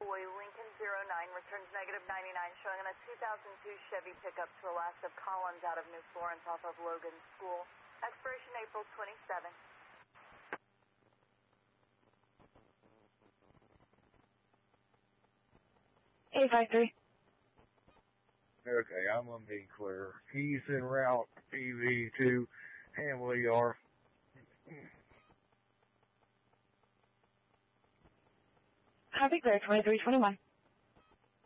Boy, Lincoln 09, returns negative 99, showing on a 2002 Chevy pickup to Alaska Collins out of New Florence off of Logan School. Expiration April 27. 853. Okay, I'm going to be clear. He's en route PV to Hamel ER. Copy, clear, 2321.